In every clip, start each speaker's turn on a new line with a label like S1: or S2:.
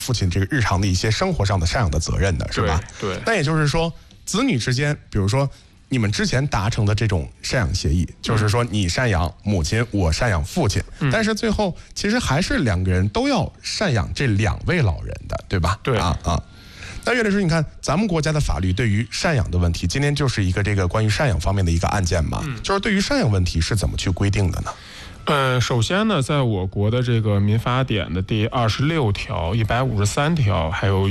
S1: 父亲这个日常的一些生活上的赡养的责任的，是吧？
S2: 对。
S1: 那也就是说，子女之间，比如说你们之前达成的这种赡养协议，就是说你赡养母亲，我赡养父亲，但是最后其实还是两个人都要赡养这2位老人的，对吧？
S2: 对啊。
S1: 那岳律师，你看咱们国家的法律对于赡养的问题，今天就是一个这个关于赡养方面的一个案件嘛，就是对于赡养问题是怎么去规定的呢？
S2: 首先呢，在我国的这个民法典的第26条、153条，还有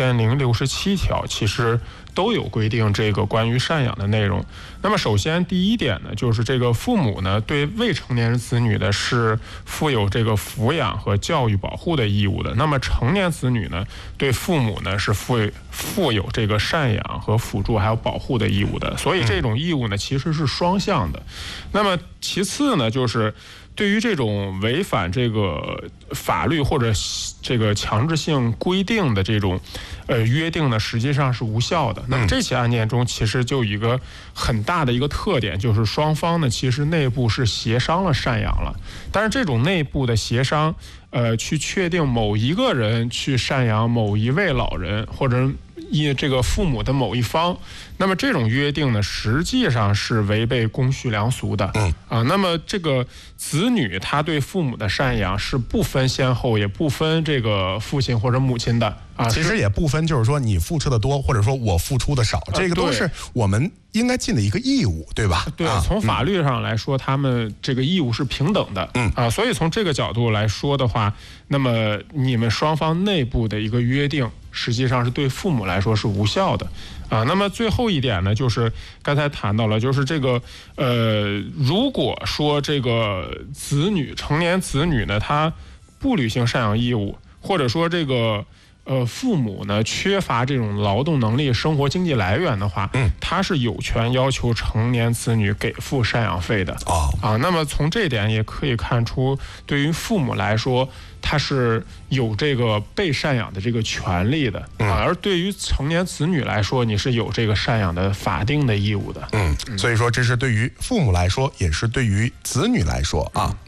S2: 1067条，其实都有规定这个关于赡养的内容。那么首先第一点呢，就是这个父母呢对未成年人子女的是负有这个抚养和教育保护的义务的。那么成年子女呢对父母呢是负有这个赡养和辅助还有保护的义务的。所以这种义务呢其实是双向的。那么其次呢，就是对于这种违反这个法律或者这个强制性规定的这种约定呢，实际上是无效的。那么这起案件中其实就有一个很大的一个特点，就是双方呢其实内部是协商了赡养了，但是这种内部的协商去确定某一个人去赡养某一位老人或者这个父母的某一方，那么这种约定呢实际上是违背公序良俗的。那么这个子女他对父母的赡养是不分先后，也不分这个父亲或者母亲的
S1: 其实也不分就是说你付出的多或者说我付出的少，这个都是我们应该尽的一个义务，对吧？
S2: 对，从法律上来说他们这个义务是平等的。所以从这个角度来说的话，那么你们双方内部的一个约定实际上是对父母来说是无效的。那么最后一点呢，就是刚才谈到了，就是这个如果说这个成年子女呢他不履行赡养义务，或者说这个父母呢缺乏这种劳动能力、生活经济来源的话，他是有权要求成年子女给付赡养费的。那么从这点也可以看出，对于父母来说，他是有这个被赡养的这个权利的。而对于成年子女来说，你是有这个赡养的法定的义务的。
S1: 所以说这是对于父母来说，也是对于子女来说啊。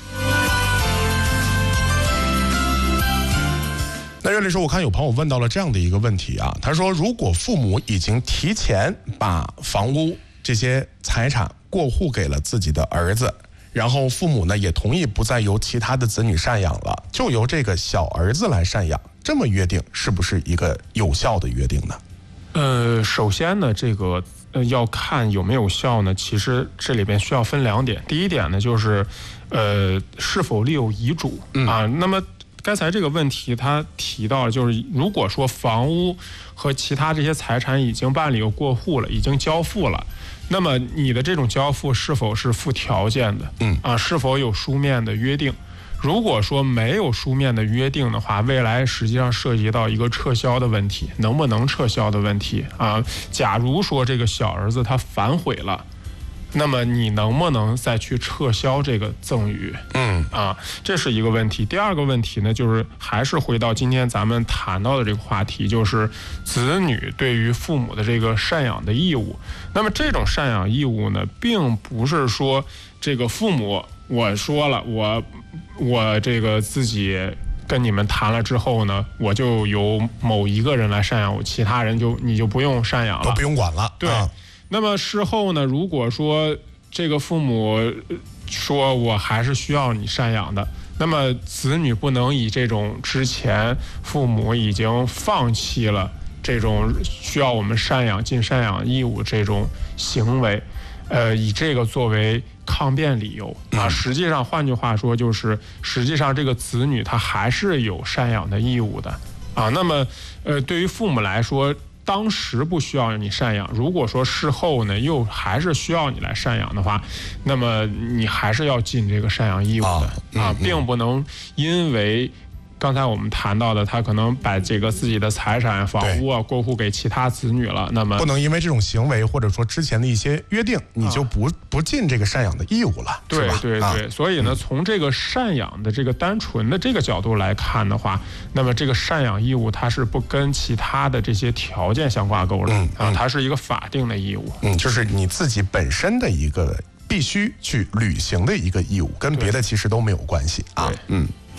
S1: 那岳律师，我看有朋友问到了这样的一个问题啊，他说如果父母已经提前把房屋这些财产过户给了自己的儿子，然后父母呢也同意不再由其他的子女赡养了，就由这个小儿子来赡养，这么约定是不是一个有效的约定呢？
S2: 首先呢，这个要看有没有效呢，其实这里边需要分2点。第一点呢，就是是否立有遗嘱那么刚才这个问题他提到了，就是如果说房屋和其他这些财产已经办理过户了，已经交付了，那么你的这种交付是否是附条件的？是否有书面的约定？如果说没有书面的约定的话，未来实际上涉及到一个撤销的问题，能不能撤销的问题假如说这个小儿子他反悔了，那么你能不能再去撤销这个赠与？这是一个问题。第二个问题呢，就是还是回到今天咱们谈到的这个话题，就是子女对于父母的这个赡养的义务。那么这种赡养义务呢，并不是说这个父母我说了，我这个自己跟你们谈了之后呢，我就由某一个人来赡养我，其他人你就不用赡养了，
S1: 都不用管了。
S2: 对。那么事后呢，如果说这个父母说我还是需要你赡养的，那么子女不能以这种之前父母已经放弃了这种需要我们赡养尽赡养义务这种行为，以这个作为抗辩理由实际上换句话说，就是实际上这个子女他还是有赡养的义务的那么对于父母来说，当时不需要你赡养，如果说事后呢又还是需要你来赡养的话，那么你还是要尽这个赡养义务的并不能因为刚才我们谈到的，他可能把这个自己的财产、房屋过户给其他子女了，那么
S1: 不能因为这种行为或者说之前的一些约定，你就不尽这个赡养的义务了，
S2: 对吧？对。所以呢，从这个赡养的这个单纯的这个角度来看的话，那么这个赡养义务它是不跟其他的这些条件相挂钩的它是一个法定的义务，
S1: 就是你自己本身的一个必须去履行的一个义务，跟别的其实都没有关系